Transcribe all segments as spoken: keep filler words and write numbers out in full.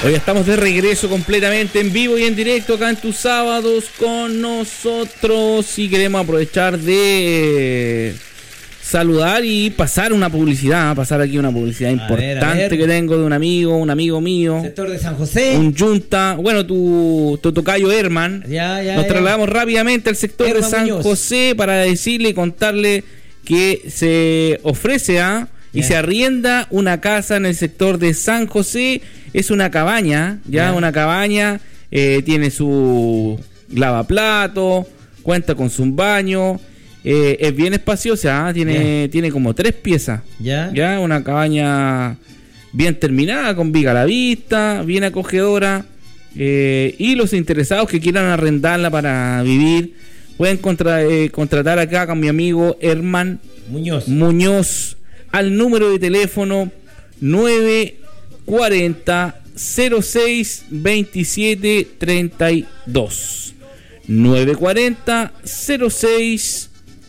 Hoy estamos de regreso completamente en vivo y en directo acá en tus sábados con nosotros y queremos aprovechar de saludar y pasar una publicidad, pasar aquí una publicidad a importante ver, a ver. que tengo de un amigo, un amigo mío. Sector de San José. Un yunta, bueno, tu, tu tocayo Herman. Ya, ya, Nos ya. trasladamos rápidamente al sector Herman de San Muñoz. José para decirle y contarle que se ofrece a y yeah. se arrienda una casa en el sector de San José. Es una cabaña, ya yeah. una cabaña, eh, tiene su lavaplato, cuenta con su baño, eh, es bien espaciosa, ¿eh? tiene yeah. tiene como tres piezas, yeah. ya una cabaña bien terminada, con viga a la vista, bien acogedora, eh, y los interesados que quieran arrendarla para vivir pueden contra, eh, contratar acá con mi amigo Herman Muñoz. Muñoz al número de teléfono nueve cuarenta cero seis veintisiete treinta y dos. nueve cuarenta cero seis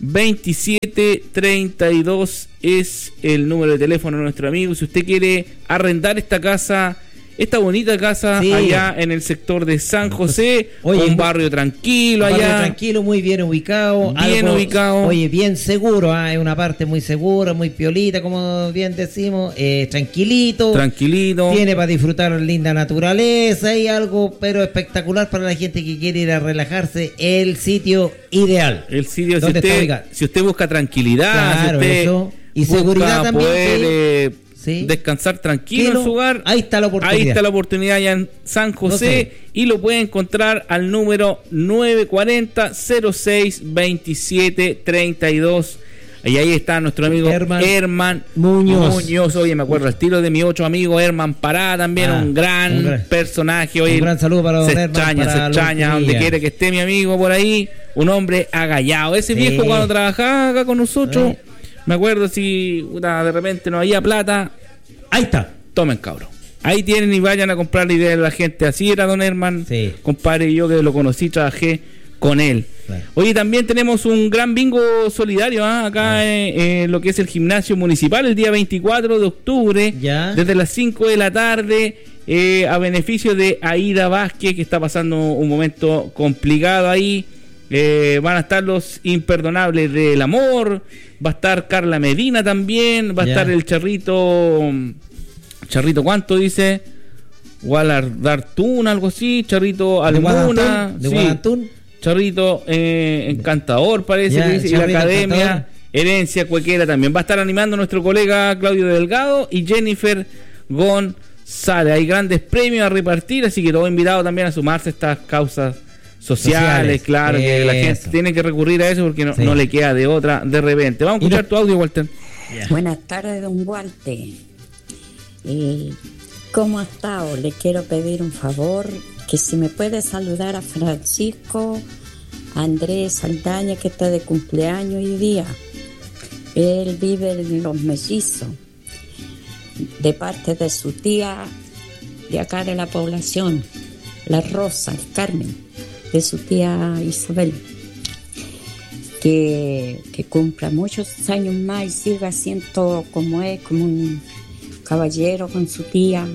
veintisiete treinta y dos es el número de teléfono de nuestro amigo. Si usted quiere arrendar esta casa, esta bonita casa sí. allá en el sector de San José, oye, un barrio tranquilo allá. Barrio tranquilo, muy bien ubicado. Bien algo, ubicado. Oye, bien seguro, ¿eh? Es una parte muy segura, muy piolita, como bien decimos, eh, tranquilito. Tranquilito. Tiene para disfrutar linda naturaleza y algo, pero espectacular para la gente que quiere ir a relajarse. El sitio ideal. El sitio, si usted, si usted busca tranquilidad, claro, si usted eso. Y seguridad también. Poder, que... eh, Sí. descansar tranquilo Kilo, en su hogar. Ahí está la oportunidad. Ahí está la oportunidad ya en San José, no sé. Y lo puede encontrar al número nueve cuarenta cero seis veintisiete treinta y dos. Y ahí está nuestro amigo Herman, Herman Muñoz. Muñoz. Oye, me acuerdo el estilo de mi otro amigo Herman Pará, también ah, un, gran un gran personaje. Oye, un gran saludo para don se Herman. Extraña, se extraña, donde quiere que esté mi amigo por ahí. Un hombre agallado. Ese sí. viejo cuando trabajaba acá con nosotros. Sí. Me acuerdo si una, de repente no había plata. Ahí está. Tomen, cabros. Ahí tienen y vayan a comprar la idea de la gente. Así era don Herman. Sí. Compadre, yo que lo conocí, trabajé con él. Claro. Oye, también tenemos un gran bingo solidario ¿eh? acá ah. en, en lo que es el gimnasio municipal el día veinticuatro de octubre. Ya. Desde las cinco de la tarde. Eh, a beneficio de Aida Vázquez, que está pasando un momento complicado ahí. Eh, van a estar los imperdonables del amor, va a estar Carla Medina también, va a yeah. estar el Charrito, Charrito ¿cuánto dice? Gualardartún, algo así, Charrito Almuna, de Guadantún, sí. Charrito eh, Encantador parece yeah, que dice, y la Academia Encantador. Herencia Cuequera también va a estar animando nuestro colega Claudio Delgado y Jennifer González. Hay grandes premios a repartir, así que todos invitados también a sumarse a estas causas Sociales, sociales, claro, eso. Que la gente tiene que recurrir a eso porque no, sí. no le queda de otra de repente. Vamos a escuchar no. tu audio, Walter. Yeah. Buenas tardes, don Walter. Eh, ¿Cómo ha estado? Le quiero pedir un favor, que si me puede saludar a Francisco Andrés Saldaña, que está de cumpleaños hoy día. Él vive en Los Mellizos, de parte de su tía de acá de la población, la Rosa, el Carmen, de su tía Isabel, que, que cumpla muchos años más y siga siendo como es, como un caballero con su tía.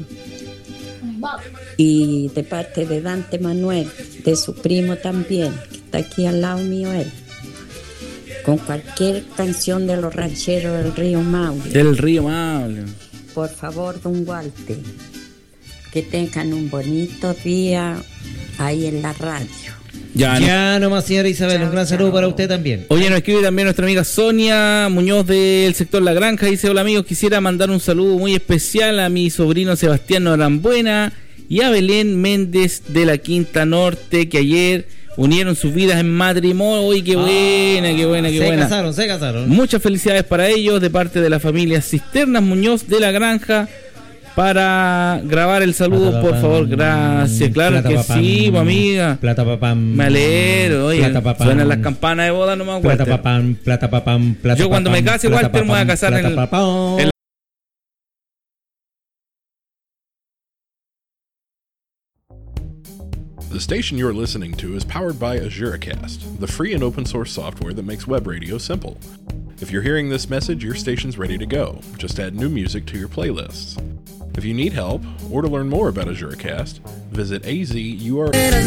Y de parte de Dante Manuel, de su primo también, que está aquí al lado mío él, con cualquier canción de los rancheros del Río Maule. Del Río Maule. Por favor, don Walter, que tengan un bonito día ahí en la radio. Ya, ya nomás, señora Isabel, chao, un gran chao. Saludo para usted también. Oye, nos escribe también nuestra amiga Sonia Muñoz del sector La Granja. Dice: hola amigos, quisiera mandar un saludo muy especial a mi sobrino Sebastián Norambuena y a Belén Méndez de la Quinta Norte, que ayer unieron sus vidas en matrimonio. Uy, qué buena, ah, qué buena, qué se buena. Se casaron, se casaron. Muchas felicidades para ellos de parte de la familia Cisternas Muñoz de La Granja. Para grabar el saludo, plata, por papam, favor, gracias. Claro plata, que papam, sí, amiga. Plata papam. Me alegro, oye. Plata, papam, suenan las campanas de boda, no me acuerdo. Plata papam, plata papam, plata. Yo cuando papam, me case, Walter, me voy a casar en el, en The station you're listening to is powered by AzureCast, the free and open source software that makes web radio simple. If you're hearing this message, your station's ready to go. Just add new music to your playlists. If you need help or to learn more about AzuraCast, visit A Z U R.